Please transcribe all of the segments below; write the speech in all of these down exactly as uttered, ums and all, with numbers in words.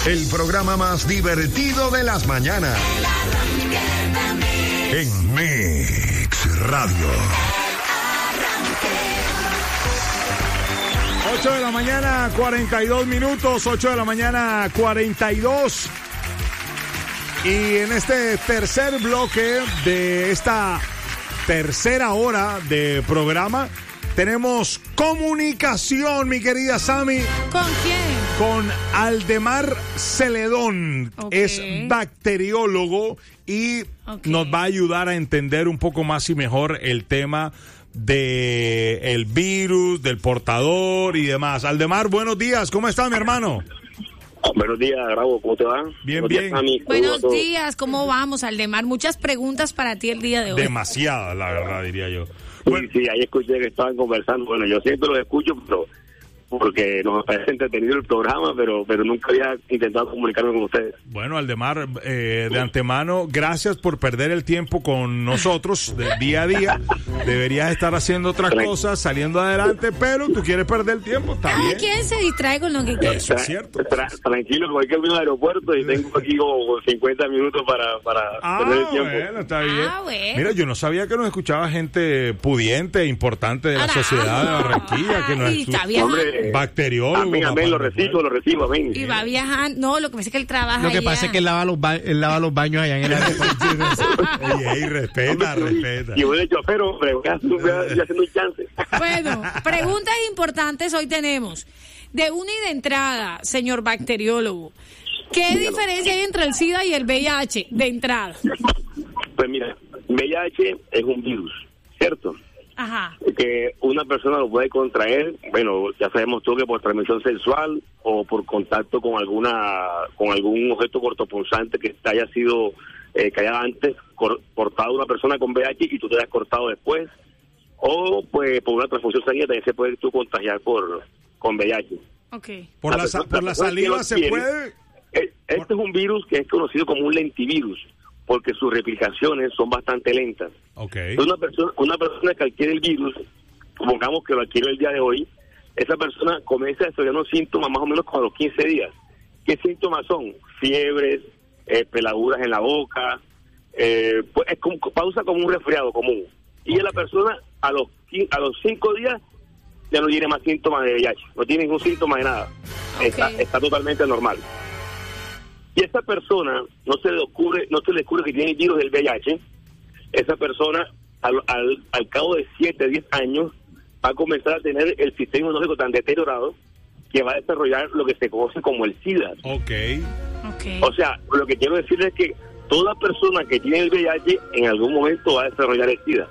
El programa más divertido de las mañanas. En Mix Radio. ocho de la mañana, cuarenta y dos minutos. ocho de la mañana, cuarenta y dos. Y en este tercer bloque de esta tercera hora de programa, tenemos comunicación, mi querida Sammy. ¿Con quién? Con Aldemar Celedón. Okay. Es bacteriólogo y okay. nos va a ayudar a entender un poco más y mejor el tema de el virus, del portador y demás. Aldemar, buenos días. ¿Cómo está, mi hermano? Buenos días, Bravo, ¿cómo te va? Bien, buenos bien. Días, buenos días, ¿cómo vamos, Aldemar? Muchas preguntas para ti el día de hoy. Demasiadas, la verdad, diría yo. Sí, bueno, sí, ahí escuché que estaban conversando. Bueno, yo siempre los escucho, pero porque nos parece entretenido el programa, pero pero nunca había intentado comunicarme con ustedes. Bueno, Aldemar, eh, de antemano, gracias por perder el tiempo con nosotros de día a día. Deberías estar haciendo otras Tranquilo. cosas, saliendo adelante, pero tú quieres perder el tiempo, está Ay, bien. ¿quién se distrae con lo que quiere? Eso es cierto. Tra tranquilo, porque hay que ir al aeropuerto y tengo aquí como cincuenta minutos para, para ah, perder el tiempo. Bueno, está bien. Ah, bueno. Mira, yo no sabía que nos escuchaba gente pudiente e importante de la Ará, sociedad de Barranquilla, que nos escuchaba. Bacteriólogo. Amén, amén, lo recibo, lo recibo, amén. Y va viajando. No, lo que pasa es que él trabaja Lo que allá. pasa es que él lava los, ba él lava los baños allá en el aeropuerto. Ey, ey, respeta, hombre, respeta. Y voy de chofer, hombre, voy haciendo un chance. Bueno, preguntas importantes hoy tenemos. De una y de entrada, señor bacteriólogo, ¿qué Dígalo. diferencia hay entre el SIDA y el V I H de entrada? Pues mira, V I H es un virus, ¿cierto? Ajá. Que una persona lo puede contraer, bueno, ya sabemos todo que por transmisión sexual o por contacto con alguna con algún objeto cortopunzante que haya sido eh, que haya antes cor, cortado una persona con V I H y tú te hayas cortado después, o pues por una transfusión sanguínea también se puede tú contagiar por con V I H. Okay. Por la, la, por la saliva se tiene, puede. Este por... es un virus que es conocido como un lentivirus, porque sus replicaciones son bastante lentas. Okay. Una persona, una persona que adquiere el virus, supongamos que lo adquiere el día de hoy, esa persona comienza a desarrollar unos síntomas más o menos como a los quince días. ¿Qué síntomas son? Fiebres, eh, peladuras en la boca, eh, pues es como, pausa como un resfriado común. Y okay. la persona a los a los cinco días ya no tiene más síntomas de V I H, no tiene ningún síntoma de nada. Okay. Está, está totalmente normal. Y esa persona no se le ocurre, no se le ocurre que tiene el virus del V I H, esa persona al, al, al cabo de siete, diez años va a comenzar a tener el sistema inmunológico tan deteriorado que va a desarrollar lo que se conoce como el SIDA. Okay. Okay. O sea, lo que quiero decir es que toda persona que tiene el V I H en algún momento va a desarrollar el SIDA.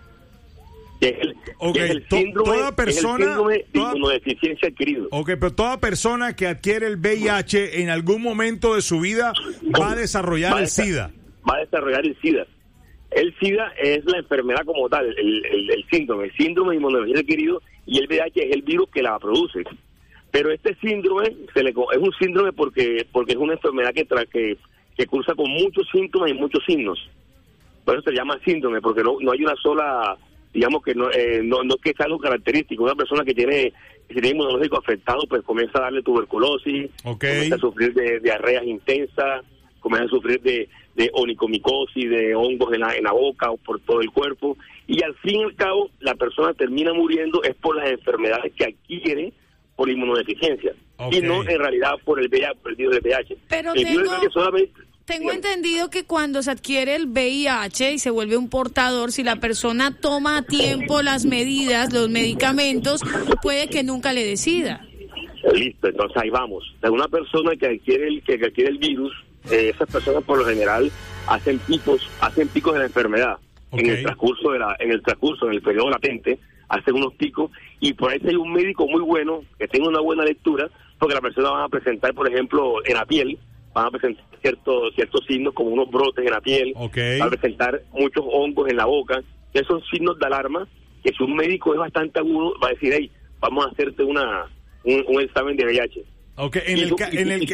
Que es el, okay. que es el síndrome, toda persona, es el síndrome de toda, inmunodeficiencia adquirido. Ok, pero toda persona que adquiere el V I H en algún momento de su vida va a desarrollar va a el SIDA. Va a desarrollar el SIDA. El SIDA es la enfermedad como tal, el, el, el síndrome, el síndrome de inmunodeficiencia adquirido, y el V I H es el virus que la produce. Pero este síndrome se le, es un síndrome porque porque es una enfermedad que, tra, que, que cursa con muchos síntomas y muchos signos. Por eso se llama síndrome, porque no, no hay una sola... digamos que no, eh, no, no es que sea algo característico. Una persona que tiene el sistema inmunológico afectado, pues comienza a darle tuberculosis, okay. comienza a sufrir de diarreas intensas, comienza a sufrir de, de onicomicosis, de hongos en la, en la boca o por todo el cuerpo, y al fin y al cabo la persona termina muriendo es por las enfermedades que adquiere por inmunodeficiencia, okay. y no en realidad por el V I H, por el virus del V I H. Pero el tengo... virus que solamente Tengo entendido que cuando se adquiere el V I H y se vuelve un portador, si la persona toma a tiempo las medidas, los medicamentos, puede que nunca le decida. Listo, entonces ahí vamos. Una persona que adquiere el, que adquiere el virus, eh, esas personas por lo general hacen picos, hacen picos de la enfermedad. Okay. En el transcurso de la, en el transcurso, en el periodo latente, hacen unos picos, y por ahí hay un médico muy bueno que tenga una buena lectura, porque la persona va a presentar, por ejemplo, en la piel, van a presentar ciertos ciertos signos como unos brotes en la piel, okay. van a presentar muchos hongos en la boca, que son signos de alarma, que si un médico es bastante agudo, va a decir, hey, vamos a hacerte una un, un examen de V I H. Okay. En, el, tú, ca en, el y, que, y,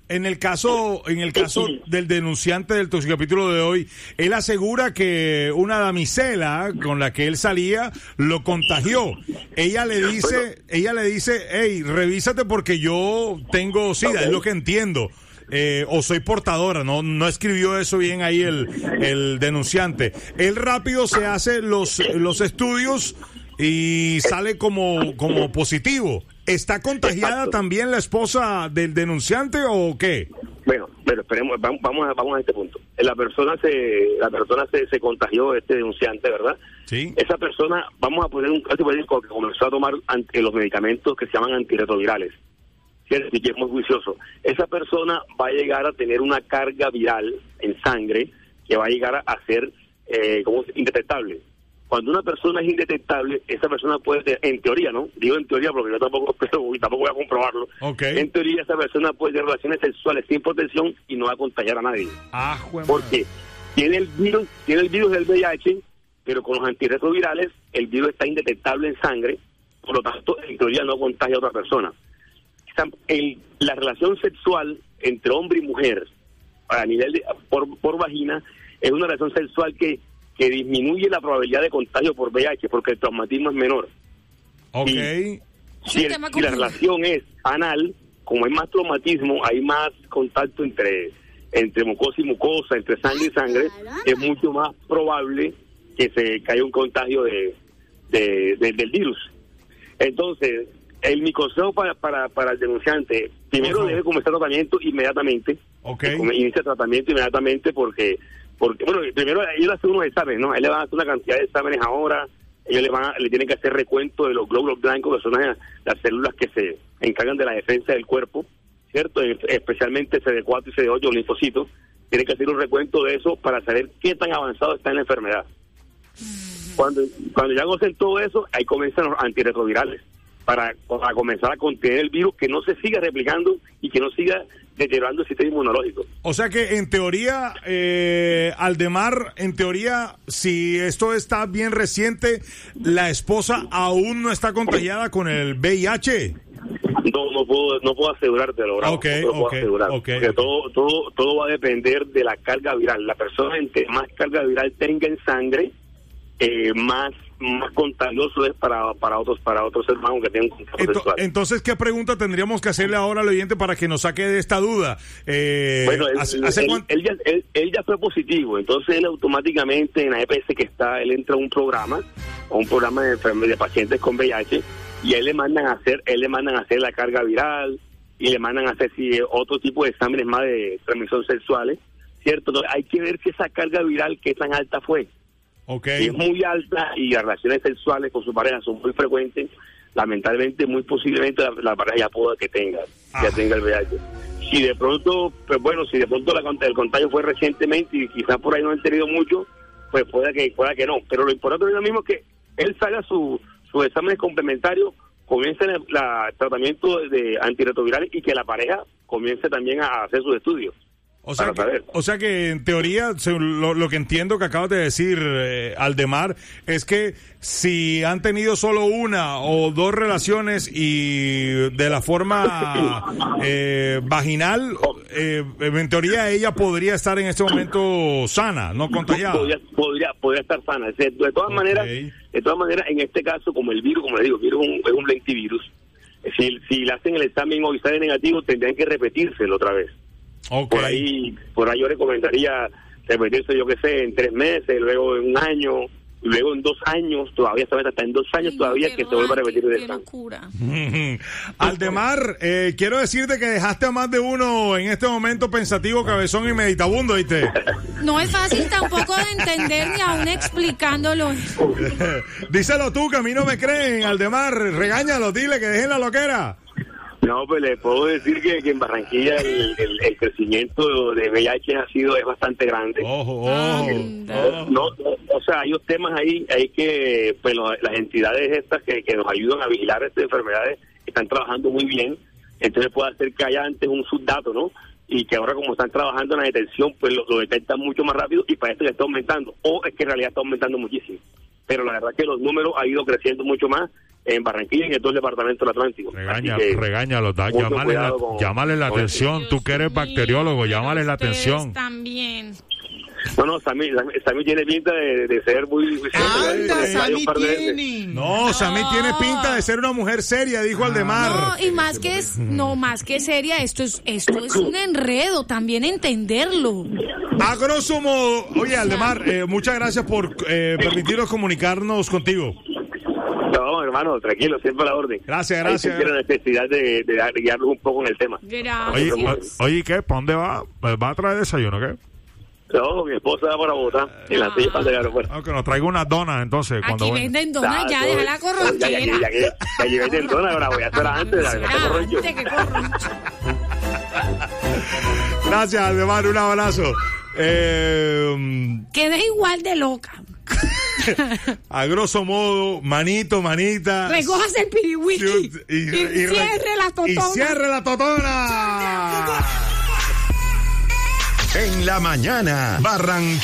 En el caso, en el caso del denunciante del toxicapítulo de hoy, él asegura que una damisela con la que él salía lo contagió. Ella le dice, ella le dice, hey, revísate porque yo tengo SIDA, okay. Es lo que entiendo. Eh, o soy portadora, no no escribió eso bien ahí el, el denunciante. Él rápido se hace los, los estudios y sale como, como positivo. ¿Está contagiada Exacto. también la esposa del denunciante o qué? Bueno, pero esperemos, vamos, vamos a vamos a este punto. La persona se la persona se, se contagió, este denunciante, ¿verdad? Sí. Esa persona, vamos a poner un caso hipotético que comenzó a tomar ante, los medicamentos que se llaman antirretrovirales. ¿Cierto? Y que es muy juicioso. Esa persona va a llegar a tener una carga viral en sangre que va a llegar a ser eh, como indetectable. Cuando una persona es indetectable, esa persona puede tener, en teoría, ¿no? Digo en teoría porque yo tampoco, tampoco voy a comprobarlo. Okay. En teoría, esa persona puede tener relaciones sexuales sin protección y no va a contagiar a nadie. Ah, bueno. Porque tiene el virus, tiene el virus del V I H, pero con los antirretrovirales el virus está indetectable en sangre, por lo tanto, en teoría no contagia a otra persona. El, la relación sexual entre hombre y mujer a nivel de, por, por vagina es una relación sexual que, que disminuye la probabilidad de contagio por V I H porque el traumatismo es menor. Ok. Y, si, el, si la relación es anal, como hay más traumatismo, hay más contacto entre, entre mucosa y mucosa, entre sangre y sangre, es mucho más probable que se caiga un contagio de, de, de del virus. Entonces, el mi consejo para, para, para el denunciante, primero uh-huh. debe comenzar tratamiento inmediatamente. Okay. Inicia tratamiento inmediatamente porque, porque bueno, primero ellos hacen unos exámenes, ¿no? Él le van a hacer una cantidad de exámenes ahora, ellos le van a, le tienen que hacer recuento de los glóbulos blancos, que son las, las células que se encargan de la defensa del cuerpo, ¿cierto? Especialmente C D cuatro y C D ocho, los linfocitos. Tienen que hacer un recuento de eso para saber qué tan avanzado está en la enfermedad. Cuando, cuando ya gocen todo eso, ahí comienzan los antirretrovirales. Para, para comenzar a contener el virus, que no se siga replicando y que no siga deteriorando el sistema inmunológico. O sea que en teoría, eh, Aldemar, en teoría, si esto está bien reciente, la esposa aún no está contagiada con el V I H. No, no puedo, no puedo asegurártelo, Bravo. Okay, no puedo okay, asegurar, okay, porque okay. todo, todo, todo va a depender de la carga viral. La persona, entre más carga viral tenga en sangre, eh, más más contagioso es para para otros para otros hermanos que tengan contacto Ento, sexual. Entonces, ¿qué pregunta tendríamos que hacerle ahora al oyente para que nos saque de esta duda? Eh, bueno, él, ¿hace, hace él, cuánto? él, ya, él, él ya fue positivo, entonces él automáticamente en la E P S que está, él entra a un programa, a un programa de enfermedades de pacientes con V I H, y a él le mandan a hacer, él le mandan a hacer la carga viral y le mandan a hacer si, otro tipo de exámenes más de transmisión sexuales, ¿cierto? Entonces, hay que ver si esa carga viral qué tan alta fue. Okay. Si es muy alta y las relaciones sexuales con su pareja son muy frecuentes, lamentablemente, muy posiblemente la, la pareja ya pueda que tenga, ah. ya tenga el V I H. Si de pronto, pues bueno, si de pronto la, el contagio fue recientemente y quizás por ahí no han tenido mucho, pues pueda que pueda que no. Pero lo importante es lo mismo que él salga su, sus exámenes complementarios, comience el tratamiento de antirretrovirales y que la pareja comience también a hacer sus estudios. O sea, que, o sea que en teoría, lo, lo que entiendo que acabas de decir, eh, Aldemar, es que si han tenido solo una o dos relaciones y de la forma eh, vaginal, eh, en teoría ella podría estar en este momento sana, no contagiada. Podría, podría, podría estar sana. De todas okay. maneras, de todas maneras, en este caso, como el virus, como le digo, el virus es un, es un lentivirus. Si, si le hacen el examen hoy sale negativo, tendrían que repetírselo otra vez. Okay. Por ahí por ahí yo recomendaría repetirse, yo que sé, en tres meses, luego en un año, luego en dos años, todavía sabes, hasta en dos años Ay, todavía que se vuelva a repetir de ¡Qué locura! Aldemar, eh, quiero decirte que dejaste a más de uno en este momento pensativo, cabezón y meditabundo, ¿viste? No es fácil tampoco de entender ni aún explicándolo. Díselo tú, que a mí no me creen, Aldemar, regáñalo, dile que dejen la loquera. No, pues le puedo decir que, que en Barranquilla el, el, el crecimiento de V I H ha sido es bastante grande. Ojo, ojo. Eh, no, no, o sea, hay unos temas ahí, hay que, pues lo, las entidades estas que, que nos ayudan a vigilar estas enfermedades están trabajando muy bien. Entonces puede ser que haya antes un subdato, ¿no? Y que ahora como están trabajando en la detección, pues lo, lo detectan mucho más rápido y para esto ya está aumentando. O es que en realidad está aumentando muchísimo. Pero la verdad es que los números han ido creciendo mucho más en Barranquilla y en todo el departamento del Atlántico. Regaña, que, regáñalo, da, llámale la, con, llámale la atención, Dios tú que eres mío, bacteriólogo, llámale la atención. También. No, no, Sammy, Sammy tiene pinta de, de ser muy... ¡Anda, Sammy tiene! No, Sammy No. tiene pinta de ser una mujer seria, dijo Aldemar. No, y más que es, no, más que seria, esto es, esto es un enredo, también entenderlo. A grosso modo, oye, Aldemar, eh, muchas gracias por eh, permitirnos comunicarnos contigo. No, hermano, tranquilo, siempre a la orden. Gracias, Ahí gracias. tiene la necesidad de, de, de guiarlos un poco en el tema. Oye, Gracias. oye, ¿qué? ¿Para dónde va? ¿Va a traer desayuno, qué? No, mi esposa va para Bogotá, en la silla del aeropuerto. Aunque nos traiga unas donas, entonces. cuando Aquí venga. venden donas, ya, deja la Ya que, ya corronchera. que, ya que venden donas, ahora voy a hacer antes, la Será que corro yo. antes que corroncho. Gracias, Aldemar, un abrazo. Eh, Quedé igual de loca. a grosso modo, manito, manita. Recojas el piriwiki y, y- cierre la totona. Y cierre la totona. En la mañana, Barranquilla.